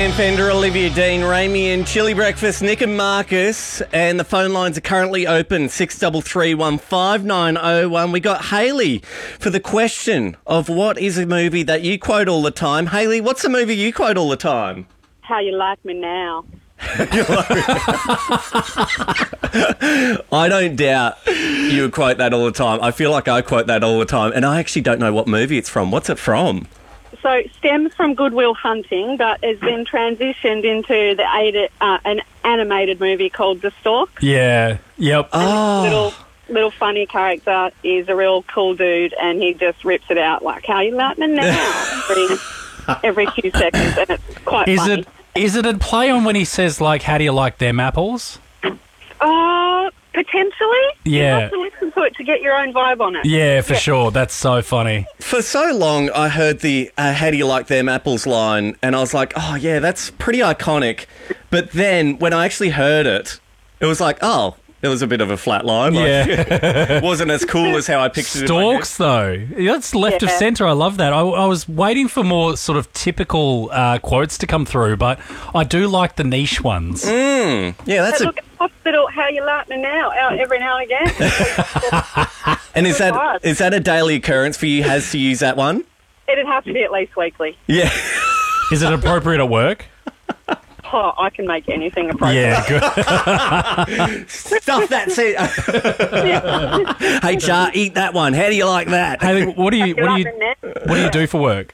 Dan Fender, Olivia Dean, Ramey and Chili Breakfast, Nick and Marcus. And the phone lines are currently open, 63315901. We got Hayley for the question of what is a movie that you quote all the time. Hayley, what's a movie you quote all the time? How You Like Me Now. I don't doubt you would quote that all the time. I feel like I quote that all the time, and I actually don't know what movie it's from. What's it from? So it stems from Good Will Hunting, but has been transitioned into an animated movie called The Stork. Yeah. Yep. And little funny character is a real cool dude, and he just rips it out like, how you like me now? every few seconds, and it's quite funny. Is it a play on when he says, like, how do you like them apples? Potentially. Yeah. You have to listen to it to get your own vibe on it. Yeah, for sure. That's so funny. For so long, I heard the how do you like them apples line, and I was like, oh, yeah, that's pretty iconic. But then when I actually heard it, it was like, oh, it was a bit of a flat line. Yeah. Wasn't as cool as how I pictured Storks, though. That's left of centre. I love that. I was waiting for more sort of typical quotes to come through, but I do like the niche ones. Yeah, that's look at hospital, how you like me now, out every now and again. And is that a daily occurrence for you, has to use that one? It'd have to be at least weekly. Yeah. Is it appropriate at work? Oh, I can make anything appropriate. Yeah, good. Stuff that seat. HR, eat that one. How do you like that? Hey, what do you do for work?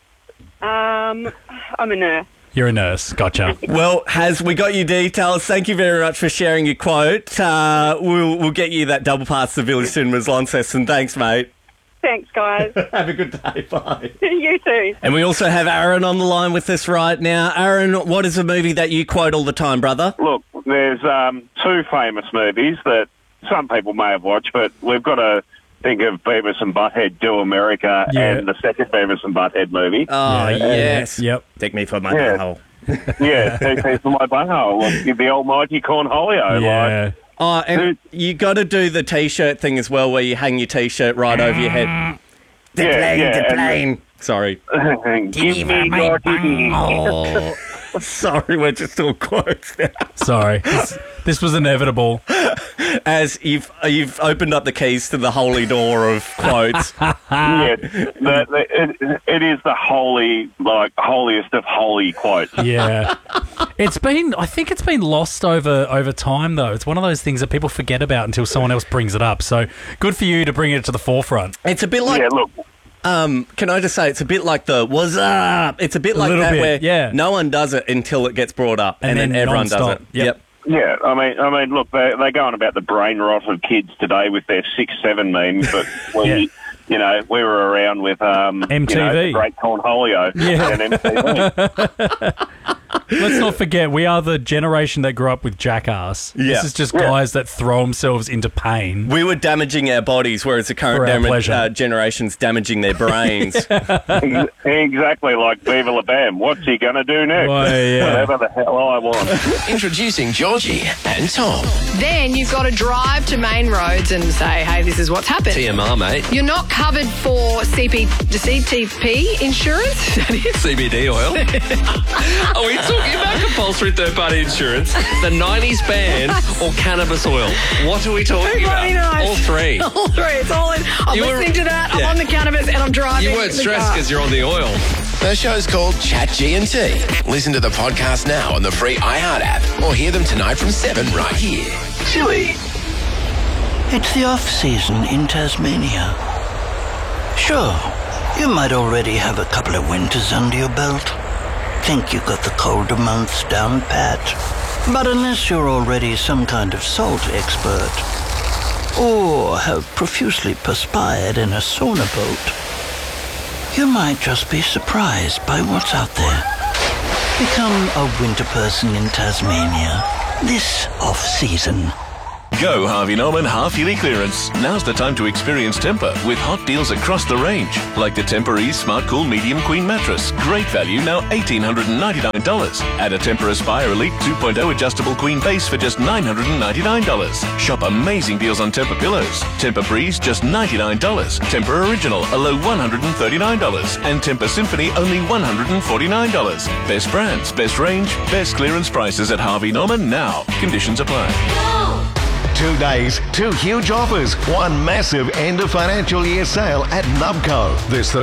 I'm a nurse. You're a nurse. Gotcha. Well, we got your details. Thank you very much for sharing your quote. We'll get you that double pass to Village Cinemas Launceston. Thanks, mate. Thanks, guys. Have a good day. Bye. You too. And we also have Aaron on the line with us right now. Aaron, what is a movie that you quote all the time, brother? Look, there's two famous movies that some people may have watched, but we've got to think of Beavis and Butthead Do America and the second Beavis and Butthead movie. Oh, yes. Yep. Take me for my butthole. Yeah, take me for my butthole. Like, the almighty Cornholio. Yeah. Like, oh, and you got to do the T-shirt thing as well, where you hang your T-shirt right over your head. The plane. Sorry. Give me your Oh, sorry, we're just all quotes now. Sorry. This was inevitable. As you've opened up the keys to the holy door of quotes. Yeah, it is the holiest of holy quotes. Yeah. I think it's been lost over time, though. It's one of those things that people forget about until someone else brings it up. So good for you to bring it to the forefront. It's a bit like... Yeah, look... can I just say, it's a bit like the "what's up?" It's a bit like that where no one does it until it gets brought up, and then everyone does it. Yep. Yeah, I mean, look, they're going about the brain rot of kids today with their 6-7 memes, but we were around with MTV, the great Cornholio and MTV. Let's not forget, we are the generation that grew up with Jackass. Yeah. This is just guys that throw themselves into pain. We were damaging our bodies, whereas the current generation's damaging their brains. Exactly, like Viva La Bam. What's he going to do next? Whatever the hell I want. Introducing Georgie and Tom. Then you've got to drive to Main Roads and say, hey, this is what's happened. TMR, mate. You're not covered for CTP insurance? Is that it? CBD oil. Are we talking about compulsory third-party insurance, the 90s ban, or cannabis oil? What are we talking about? Knows. All three. All three. It's all in. I'm listening to that. I'm on the cannabis and I'm driving. You weren't stressed because you're on the oil. The show's called Chat G&T. Listen to the podcast now on the free iHeart app, or hear them tonight from 7 right here. Chili. It's the off-season in Tasmania. Sure, you might already have a couple of winters under your belt. Think you got the colder months down pat. But unless you're already some kind of salt expert, or have profusely perspired in a sauna boat, you might just be surprised by what's out there. Become a winter person in Tasmania this off-season. Go Harvey Norman half-yearly clearance. Now's the time to experience Tempur with hot deals across the range. Like the Tempur-Ease Smart Cool Medium Queen Mattress. Great value, now $1,899. Add a Tempur Aspire Elite 2.0 Adjustable Queen Base for just $999. Shop amazing deals on Tempur pillows. Tempur Breeze, just $99. Tempur Original, a low $139. And Tempur Symphony, only $149. Best brands, best range, best clearance prices at Harvey Norman now. Conditions apply. 2 days, 2 huge offers, one massive end of financial year sale at Nubco. This